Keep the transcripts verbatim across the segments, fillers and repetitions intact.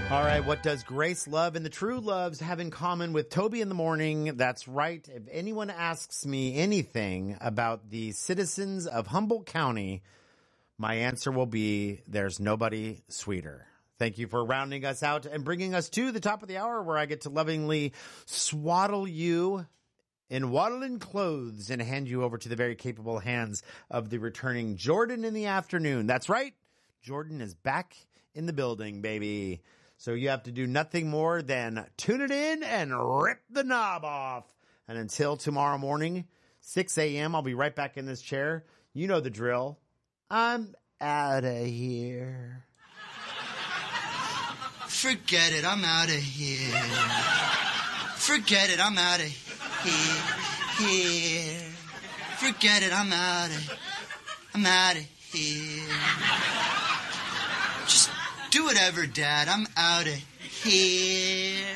All right, what does Grace Love and the True Loves have in common with Toby in the Morning? That's right. If anyone asks me anything about the citizens of Humboldt County, my answer will be there's nobody sweeter. Thank you for rounding us out and bringing us to the top of the hour where I get to lovingly swaddle you in waddling clothes and hand you over to the very capable hands of the returning Jordan in the afternoon. That's right. Jordan is back in the building, baby. So you have to do nothing more than tune it in and rip the knob off. And until tomorrow morning, six a.m., I'll be right back in this chair. You know the drill. I'm out of here. Forget it, I'm out of here. Forget it, I'm out of here. Here. Forget it, I'm out of I'm out of here. Just do whatever, Dad. I'm out of here.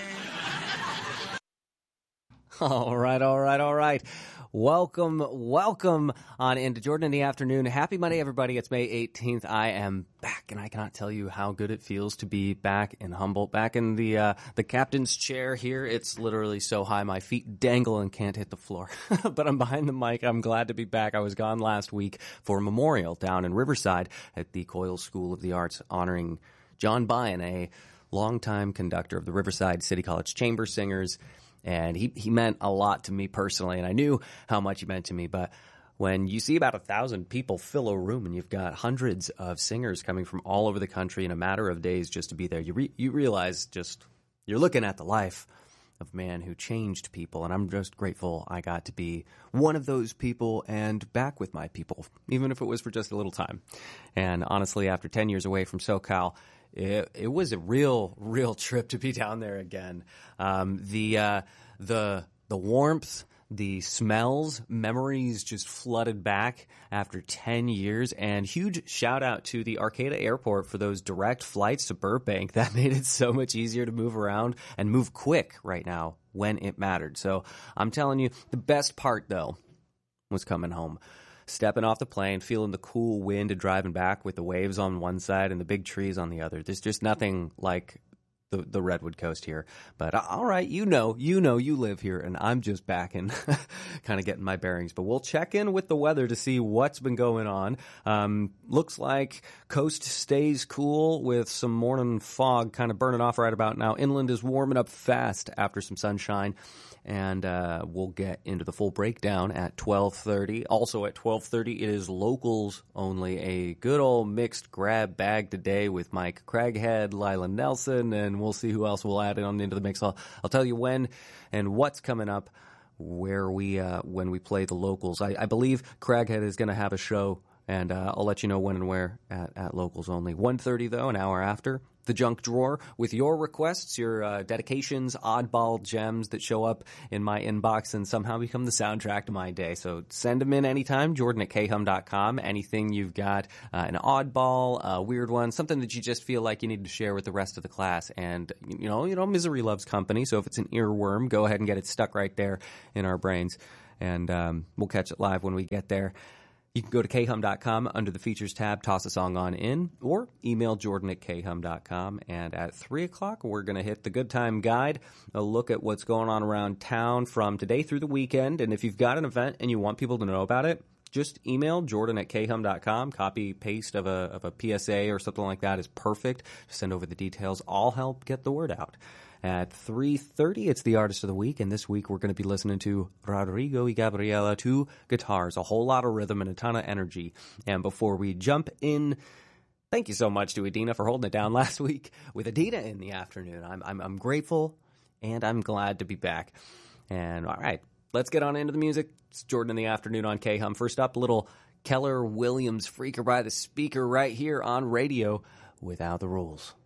All right, all right, all right. Welcome, welcome on into Jordan in the Afternoon. Happy Monday, everybody. It's May eighteenth. I am back, and I cannot tell you how good it feels to be back in Humboldt, back in the uh, the captain's chair here. It's literally so high, my feet dangle and can't hit the floor. But I'm behind the mic. I'm glad to be back. I was gone last week for a memorial down in Riverside at the Coyle School of the Arts, honoring John Byen, a longtime conductor of the Riverside City College Chamber Singers. And he, he meant a lot to me personally, and I knew how much he meant to me. But when you see about a thousand people fill a room and you've got hundreds of singers coming from all over the country in a matter of days just to be there, you re- you realize just you're looking at the life of a man who changed people. And I'm just grateful I got to be one of those people and back with my people, even if it was for just a little time. And honestly, after ten years away from SoCal, It, it was a real, real trip to be down there again. Um, the, uh, the, the warmth, the smells, memories just flooded back after ten years. And huge shout out to the Arcata Airport for those direct flights to Burbank. That made it so much easier to move around and move quick right now when it mattered. So I'm telling you, the best part though was coming home. Stepping off the plane, feeling the cool wind and driving back with the waves on one side and the big trees on the other. There's just nothing like the the Redwood Coast here. But all right, you know, you know, you live here, and I'm just back and kind of getting my bearings. But we'll check in with the weather to see what's been going on. Um, looks like coast stays cool with some morning fog kind of burning off right about now. Inland is warming up fast after some sunshine. And uh we'll get into the full breakdown at twelve thirty. Also at twelve thirty, it is locals only, a good old mixed grab bag today with Mike Craighead, Lila Nelson, and we'll see who else we'll add on into the mix. I'll, I'll tell you when and what's coming up where we uh when we play the locals. I, I believe Craighead is going to have a show, and uh, I'll let you know when and where at, at locals only. one thirty, though, an hour after. The Junk Drawer with your requests, your uh, dedications, oddball gems that show up in my inbox and somehow become the soundtrack to my day. So send them in anytime, Jordan at K Hum dot com. Anything you've got, uh, an oddball, a weird one, something that you just feel like you need to share with the rest of the class. And, you know, you know, misery loves company. So if it's an earworm, go ahead and get it stuck right there in our brains. And um, we'll catch it live when we get there. You can go to K Hum dot com under the features tab, toss a song on in, or email Jordan at K Hum dot com. And at three o'clock, we're going to hit the Good Time Guide, a look at what's going on around town from today through the weekend. And if you've got an event and you want people to know about it, just email Jordan at K Hum dot com. Copy, paste of a, of a P S A or something like that is perfect. Just send over the details. I'll help get the word out. At three thirty, it's the Artist of the Week, and this week we're going to be listening to Rodrigo y Gabriela, two guitars, a whole lot of rhythm and a ton of energy. And before we jump in, thank you so much to Adina for holding it down last week with Adina in the afternoon. I'm, I'm, I'm grateful, and I'm glad to be back. And all right, let's get on into the music. It's Jordan in the Afternoon on K-Hum. First up, a little Keller Williams, Freaker by the Speaker right here on radio without the rules.